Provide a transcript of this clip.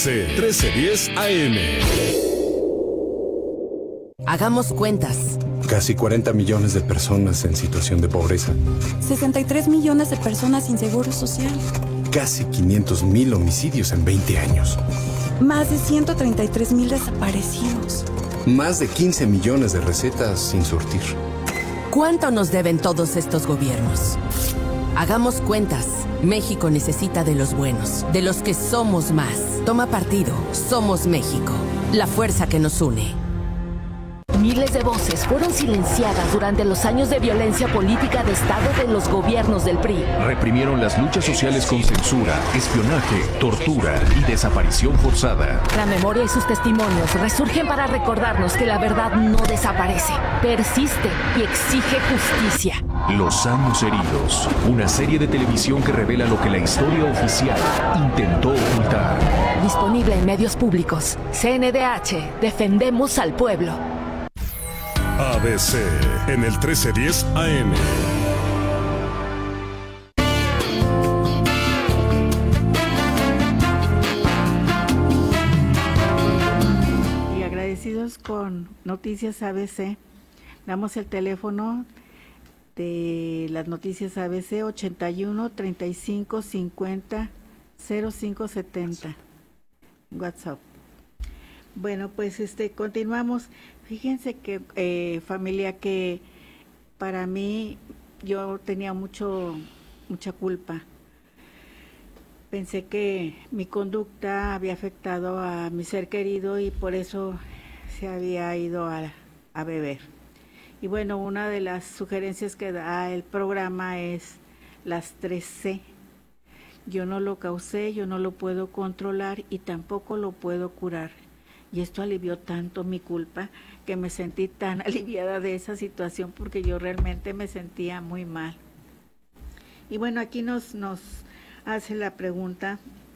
1310 AM. Hagamos cuentas. Casi 40 millones de personas en situación de pobreza. 63 millones de personas sin seguro social. Casi 500,000 homicidios en 20 años. Más de 133,000 desaparecidos. Más de 15 millones de recetas sin surtir. ¿Cuánto nos deben todos estos gobiernos? Hagamos cuentas. México necesita de los buenos, de los que somos más. Toma partido. Somos México. La fuerza que nos une. Miles de voces fueron silenciadas durante los años de violencia política de Estado de los gobiernos del PRI. Reprimieron las luchas sociales con censura, espionaje, tortura y desaparición forzada. La memoria y sus testimonios resurgen para recordarnos que la verdad no desaparece, persiste y exige justicia. Los años heridos, una serie de televisión que revela lo que la historia oficial intentó ocultar. Disponible en medios públicos. CNDH, defendemos al pueblo. ABC en el 1310 AM. Y agradecidos con Noticias ABC, damos el teléfono de las Noticias ABC 81 35 50 05 70. WhatsApp. Bueno, pues continuamos. Fíjense que familia, que para mí yo tenía mucha culpa. Pensé que mi conducta había afectado a mi ser querido y por eso se había ido a beber. Y bueno, una de las sugerencias que da el programa es las 3C. Yo no lo causé, yo no lo puedo controlar y tampoco lo puedo curar. Y esto alivió tanto mi culpa que me sentí tan aliviada de esa situación porque yo realmente me sentía muy mal. Y bueno, aquí nos hace la pregunta